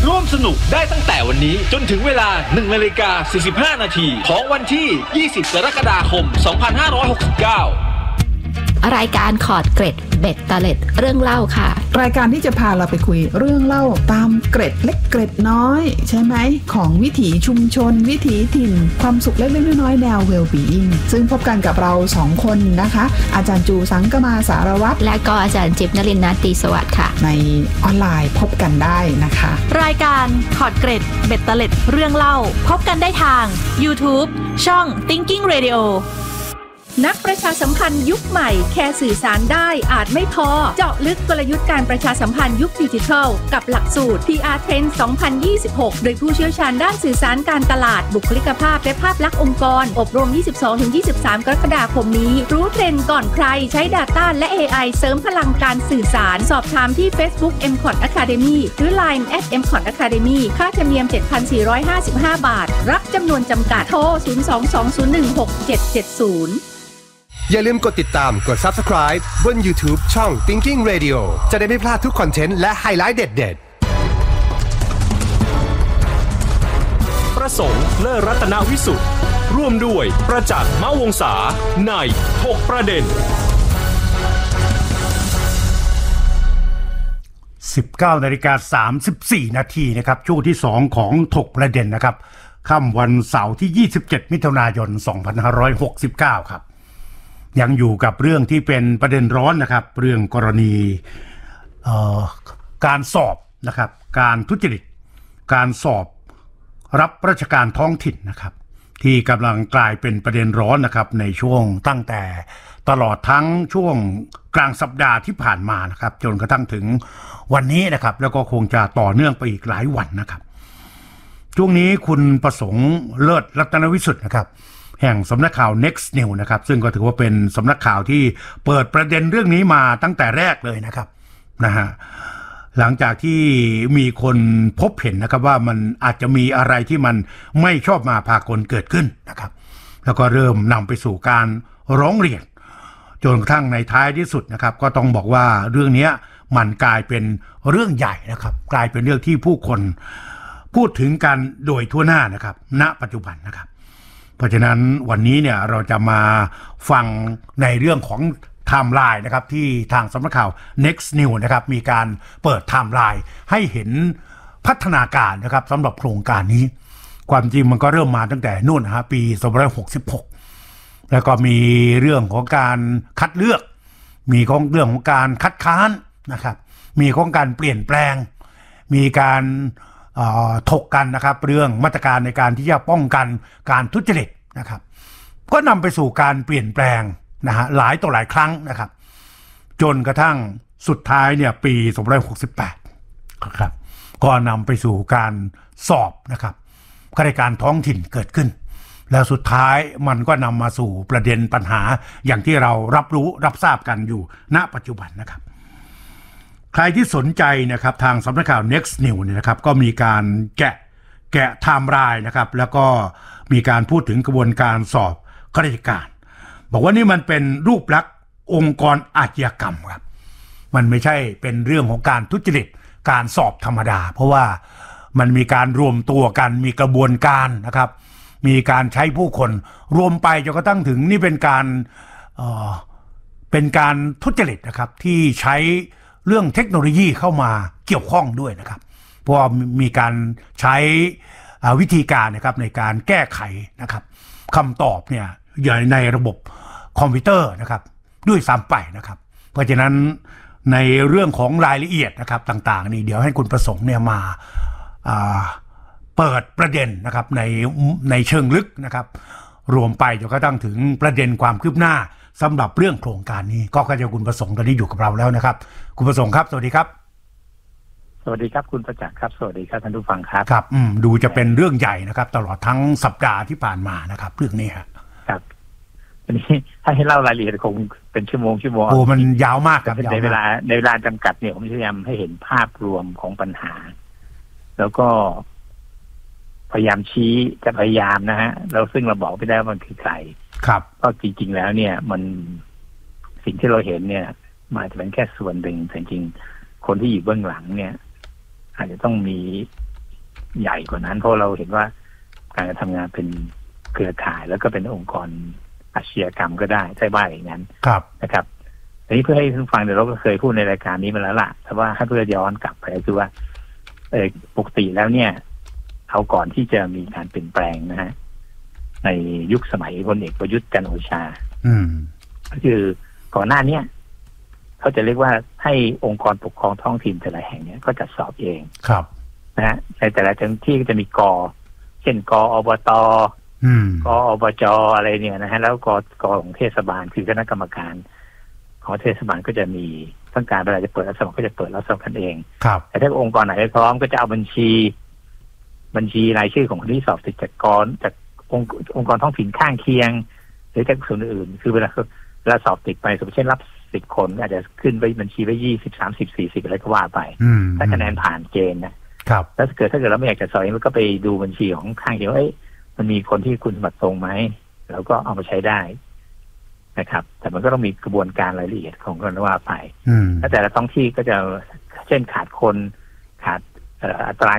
ร่วมสนุกได้ตั้งแต่วันนี้จนถึงเวลา 1:45 นาทีของวันที่ 20 กรกฎาคม 2569 รายการขอดเกร็ดเบ็ดตะเล็ดเรื่องเล่าค่ะรายการที่จะพาเราไปคุยเรื่องเล่าตามเกร็ดเล็กเกร็ดน้อยใช่ไหมของวิถีชุมชนวิถีถิ่นความสุขเล็กๆน้อยๆแนว well-being ซึ่งพบกันกับเรา2คนนะคะอาจารย์จูสังกมาสารวัตรและก็อาจารย์จิ๊บนฤมล ตรีสวัสดิ์ค่ะในออนไลน์พบกันได้นะคะรายการขอดเกร็ดเบ็ดตะเล็ดเรื่องเล่าพบกันได้ทาง YouTube ช่อง Thinking Radioนักประชาสัมพันธ์ยุคใหม่แค่สื่อสารได้อาจไม่พอเจาะลึกกลยุทธ์การประชาสัมพันธ์ยุคดิจิทัลกับหลักสูตร PR Trend 2026 โดยผู้เชี่ยวชาญด้านสื่อสารการตลาดบุคลิกภาพและภาพลักษณ์องค์กรอบรม 22-23 กรกฎาคมนี้รู้เทรนด์ก่อนใครใช้ Data และ AI เสริมพลังการสื่อสารสอบถามที่ Facebook MCOT Academy หรือ Line @MCOT Academy ค่าธรรมเนียม 7,455 บาทรับจำนวนจำกัดโทร 022-016-770 อย่าลืมกดติดตามกด Subscribe บน YouTube ช่อง Thinking Radio จะได้ไม่พลาดทุกคอนเทนต์และไฮไลท์เด็ดๆประสงค์เลิศรัตนวิสุทธิ์ร่วมด้วยประจักษ์มะวงศาในถกประเด็น 19:34 นาทีนะครับช่วงที่2ของถกประเด็นนะครับค่ำวันเสาร์ที่ 27 มิถุนายน 2569 ครับยังอยู่กับเรื่องที่เป็นประเด็นร้อนนะครับเรื่องกรณีการสอบนะครับการทุจริตการสอบรับราชการท้องถิ่นนะครับที่กำลังกลายเป็นประเด็นร้อนนะครับในช่วงตั้งแต่ตลอดทั้งช่วงกลางสัปดาห์ที่ผ่านมานะครับจนกระทั่งถึงวันนี้นะครับแล้วก็คงจะต่อเนื่องไปอีกหลายวันนะครับช่วงนี้คุณประสงค์เลิศรัตนวิสุทธิ์นะครับแห่งสำนักข่าว Next News นะครับซึ่งก็ถือว่าเป็นสำนักข่าวที่เปิดประเด็นเรื่องนี้มาตั้งแต่แรกเลยนะครับนะฮะหลังจากที่มีคนพบเห็นนะครับว่ามันอาจจะมีอะไรที่มันไม่ชอบมาพากลเกิดขึ้นนะครับแล้วก็เริ่มนำไปสู่การร้องเรียนจนกระทั่งในท้ายที่สุดนะครับก็ต้องบอกว่าเรื่องนี้มันกลายเป็นเรื่องใหญ่นะครับกลายเป็นเรื่องที่ผู้คนพูดถึงกันโดยทั่วหน้านะครับณปัจจุบันนะครับเพราะฉะนั้นวันนี้เนี่ยเราจะมาฟังในเรื่องของไทม์ไลน์นะครับที่ทางสำนักข่าว Next News นะครับมีการเปิดไทม์ไลน์ให้เห็นพัฒนาการนะครับสำหรับโครงการนี้ความจริงมันก็เริ่มมาตั้งแต่นู่นนะฮะปี2566แล้วก็มีเรื่องของการคัดเลือกมีของเรื่องของการคัดค้านนะครับมีของการเปลี่ยนแปลงมีการถกกันนะครับเรื่องมาตรการในการที่จะป้องกันการทุจริตนะครับก็นำไปสู่การเปลี่ยนแปลงนะฮะหลายต่อหลายครั้งนะครับจนกระทั่งสุดท้ายเนี่ยปี2568ครับก็นำไปสู่การสอบนะครับข้าราชการท้องถิ่นเกิดขึ้นแล้วสุดท้ายมันก็นำมาสู่ประเด็นปัญหาอย่างที่เรารับทราบกันอยู่ณปัจจุบันนะครับใครที่สนใจนะครับทางสำนักข่าว Next News เนี่ยนะครับก็มีการแกะไทม์ไลน์นะครับแล้วก็มีการพูดถึงกระบวนการสอบข้าราชการบอกว่านี่มันเป็นรูปลักษณ์องค์กรอาชญากรรมครับมันไม่ใช่เป็นเรื่องของการทุจริตการสอบธรรมดาเพราะว่ามันมีการรวมตัวกันมีกระบวนการนะครับมีการใช้ผู้คนรวมไปจนกระทั่งถึงนี่เป็นการทุจริตนะครับที่ใช้เรื่องเทคโนโลยีเข้ามาเกี่ยวข้องด้วยนะครับเพราะมีการใช้วิธีการนะครับในการแก้ไขนะครับคำตอบเนี่ยอยู่ในระบบคอมพิวเตอร์นะครับด้วยซ้ำไปนะครับเพราะฉะนั้นในเรื่องของรายละเอียดนะครับต่างๆนี่เดี๋ยวให้คุณประสงค์เนี่ยมาเปิดประเด็นนะครับในเชิงลึกนะครับรวมไปจนกระทั่งถึงประเด็นความคืบหน้าสำหรับเรื่องโครงการนี้ก็จะคุณประสงค์ตอนนี้อยู่กับเราแล้วนะครับคุณประสงค์ครับสวัสดีครับสวัสดีครับคุณประจักษ์ครับสวัสดีครับท่านผู้ฟังครับครับดูจะเป็นเรื่องใหญ่นะครับตลอดทั้งสัปดาห์ที่ผ่านมานะครับเรื่องนี้ครับอันนี้ถ้าให้เล่ารายละเอียดคงเป็นชั่วโมงโอ้มันยาวมากครับในเวลาจำกัดเนี่ยผมพยายามให้เห็นภาพรวมของปัญหาแล้วก็พยายามนะฮะแล้วซึ่งเราบอกไปแล้วมันคือใครครับก็จริงๆแล้วเนี่ยมันสิ่งที่เราเห็นเนี่ยมันจะเป็นแค่ส่วนหนึ่งแต่จริงคนที่อยู่เบื้องหลังเนี่ยอาจจะต้องมีใหญ่กว่านั้นเพราะเราเห็นว่าการทำงานเป็นเครือข่ายแล้วก็เป็นองค์กรอาชญากรรมก็ได้ใช่ว่าอย่างนั้นนะครับอันนี้เพื่อให้ท่านฟังเดี๋ยวเราก็เคยพูดในรายการนี้มาแล้วล่ะแต่ว่าให้เพื่อย้อนกลับไปคือว่าปกติแล้วเนี่ยเอาก่อนที่จะมีการเปลี่ยนแปลงนะฮะในยุคสมัยพลเอกประยุทธ์จันทร์โอชาก็คือก่อนหน้านี้เขาจะเรียกว่าให้องค์กรปกครองท้องถิ่นแต่ละแห่งเนี่ยก็จัดสอบเองนะฮะในแต่ละจังที่ก็จะมีกเช่นกอบตกอบจอะไรเนี่ยนะฮะแล้วกของเทศบาลคือคณะกรรมการของเทศบาลก็จะมีต้องการเวลาจะเปิดรับสมัครก็จะเปิดรับสมัครกันเองแต่ถ้าองค์กรไหนไม่พร้อมก็จะเอาบัญชีรายชื่อของคนที่สอบติดจากองค์กรท้องถิ่นข้างเคียงหรือจากส่วนอื่นคือเวลาสอบติดไปสมมติเช่นรับ10 คนอาจจะขึ้นไปบัญชีไว้20 30 40อะไรก็ว่าไปถ้าคะแนนผ่านเกณฑ์นะครับแล้วถ้าเกิดเราไม่อยากจะสอบมันก็ไปดูบัญชีของข้างเคียงว่ามันมีคนที่คุณสมบัติตรงไหมแล้วก็เอามาใช้ได้นะครับแต่มันก็ต้องมีกระบวนการรายละเอียดของกันว่าไปแล้วแต่ละท้องที่ก็จะเช่นขาดคนขาดอัตรา